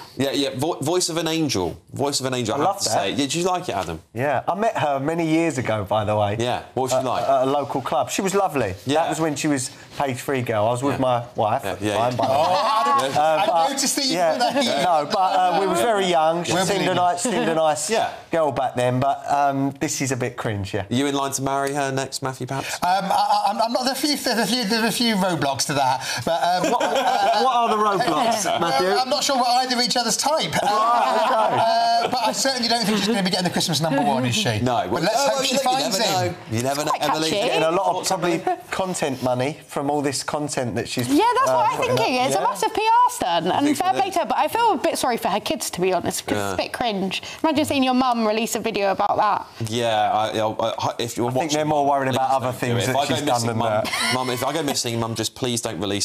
Yeah. Voice of an Angel. Voice of an Angel. I love have to that. say. Did you like it, Adam? Yeah, I met her many years ago, by the way. Yeah. What was she like? At a local club. She was lovely. Yeah. That was when she was page 3 girl. I was with my wife at the time. I noticed that you put that here. No, but we was very young. She seemed a nice girl back then, but this is a bit cringe, yeah. Are you in line to marry her next, Matthew, perhaps? I'm not. There are a few roadblocks to that, but what are the roadblocks, Matthew? I'm not sure we're either each other's type. But I certainly don't think she's going to be getting the Christmas #1, is she? No. But let's hope she finds him. You never know. Emily, getting a lot of probably content money from all this content that she's. Yeah, that's what I'm thinking. It's a massive PR stunt, and fair play to her. But I feel a bit sorry for her kids, to be honest, because it's a bit cringe. Imagine seeing your mum release a video about that. Yeah, if you're watching, I think they're more worried about other things that she's done than that. Mum, if I go missing, Mum, just please don't release